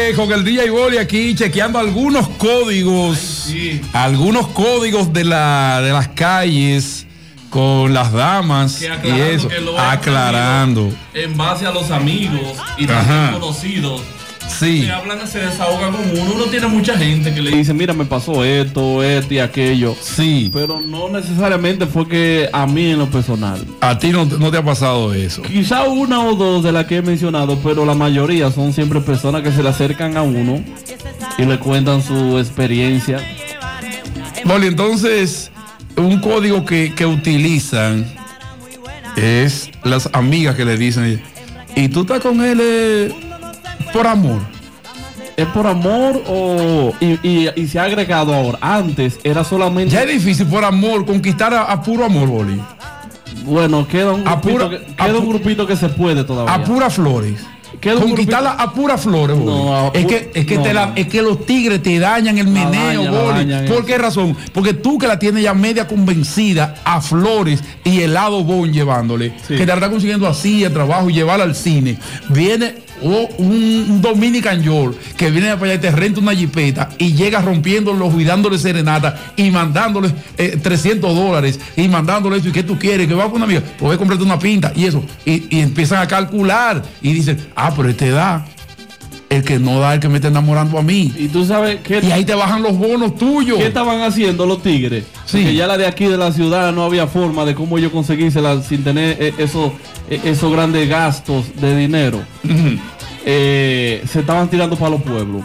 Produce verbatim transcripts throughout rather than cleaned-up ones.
Señores, con el D J Boli aquí chequeando algunos códigos, Ay, sí. algunos códigos de, la, de las calles con las damas y eso, aclarando. En base a los amigos y también conocidos. Sí. Se hablan, se desahogan con uno. Uno tiene mucha gente que le dice, mira, me pasó esto, esto y aquello. Sí. Pero no necesariamente fue que a mí en lo personal. A ti no, no te ha pasado eso. Quizá una o dos de las que he mencionado, pero la mayoría son siempre personas que se le acercan a uno y le cuentan su experiencia. Boli, entonces, un código que, que utilizan es las amigas que le dicen, y tú estás con él eh, por amor. ¿Es por amor o y, y, y se ha agregado ahora? Antes era solamente... Ya es difícil por amor conquistar a, a puro amor, Boli. Bueno, queda un grupito, pura, que, queda un grupito que se puede todavía. A puras flores. Conquistarla a puras flores, Boli. No, es que, es, que no, te la, es que los tigres te dañan el meneo, daña, Boli. Dañan, ¿Por qué razón? Porque tú que la tienes ya media convencida a flores y helado bon llevándole, sí. que te la está consiguiendo así el trabajo y llevarla al cine, viene oh, un, un Dominican York que viene para allá y te renta una jipeta y llega rompiéndolo y dándole serenata y mandándole eh, trescientos dólares y mandándole eso. ¿Y qué tú quieres? Que va con una amiga, pues voy a comprarte una pinta y eso. Y, y empiezan a calcular y dicen, ah, pero este da. El que no da, el que me está enamorando a mí. Y tú sabes que... Y ahí te bajan los bonos tuyos. ¿Qué estaban haciendo los tigres? Sí. Porque ya la de aquí de la ciudad no había forma de cómo yo conseguírsela sin tener eh, esos, eh, esos grandes gastos de dinero. Uh-huh. eh, se estaban tirando para los pueblos.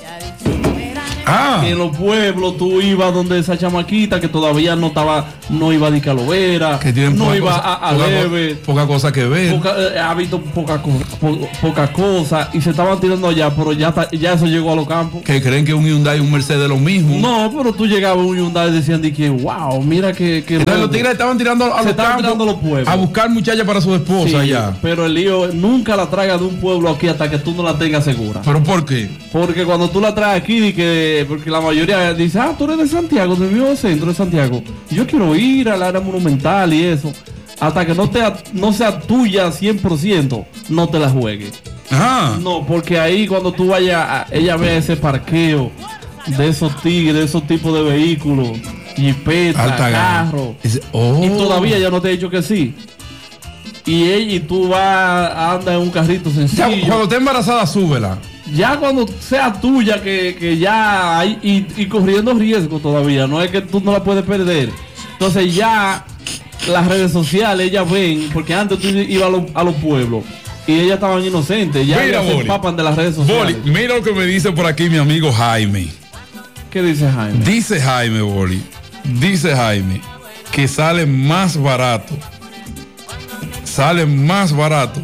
Ah. En los pueblos tú ibas donde esa chamaquita que todavía no estaba, no iba a Calovera, que tienen no iba cosa, a, a poca, leve, poca cosa que ver, poca, eh, ha visto poca, po, poca cosa y se estaban tirando allá, pero ya, ya eso llegó a los campos. Que creen que un Hyundai y un Mercedes es lo mismo. No, pero tú llegabas a un Hyundai y decían de que wow, mira que, que entonces los tigres estaban tirando a los estaban campos tirando a los pueblos a buscar muchachas para su esposa, sí, allá. Pero el lío, nunca la traigas de un pueblo aquí hasta que tú no la tengas segura. ¿Pero por qué? Porque cuando tú la traes aquí, y que, porque la mayoría dice, ah, tú eres de Santiago, del mismo centro de Santiago. Yo quiero ir al área monumental y eso. Hasta que no, te, no sea tuya cien por ciento, no te la juegues. Ajá. No, porque ahí cuando tú vayas, a, ella ve ese parqueo de esos tigres, de esos tipos de vehículos, jipeta, carro. Oh. Y todavía ya no te ha dicho que sí. Y ella y tú vas, andas en un carrito sencillo. Ya, cuando esté embarazada, súbela. Ya cuando sea tuya, que, que ya hay, y, y corriendo riesgo todavía, no es que tú no la puedes perder. Entonces ya las redes sociales, ellas ven, porque antes tú ibas a, lo, a los pueblos y ellas estaban inocentes, ya mira, se empapan de las redes sociales. Boli, mira lo que me dice por aquí mi amigo Jaime. ¿Qué dice Jaime? Dice Jaime, Boli, dice Jaime, que sale más barato, sale más barato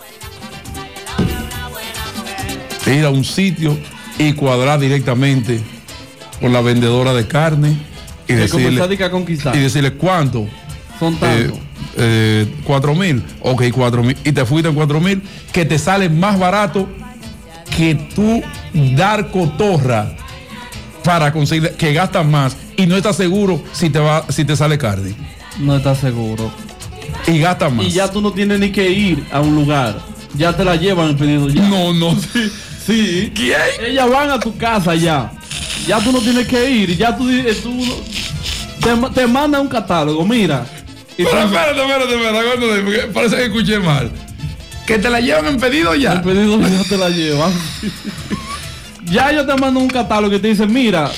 ir a un sitio y cuadrar directamente con la vendedora de carne y decirle, y decirle cuánto son tanto eh, eh, cuatro mil, ok, cuatro mil y te fuiste en cuatro mil, que te sale más barato que tú dar cotorra para conseguir, que gastas más y no estás seguro si te va, si te sale carne, no estás seguro y gastas más y ya tú no tienes ni que ir a un lugar, ya te la llevan el pedido ya. No, no, sí. Sí, ¿quién? Ellas van a tu casa ya. Ya tú no tienes que ir. Ya tú, tú te, te manda un catálogo, mira. Y pero tú, espérate, espérate, espérate, porque parece que escuché mal. Que te la llevan en pedido ya. El pedido ya te la llevan. Ya ellos te mandan un catálogo y te dicen, mira,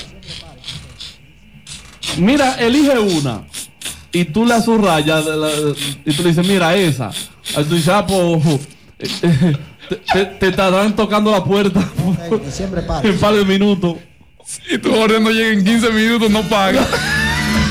mira, elige una. Y tú la subrayas y tú le dices, mira, esa. Y tú dices, ah, pues... Te, te, te estarán tocando la puerta siempre para en un par de minutos. Si tu orden no llega en quince minutos, no paga.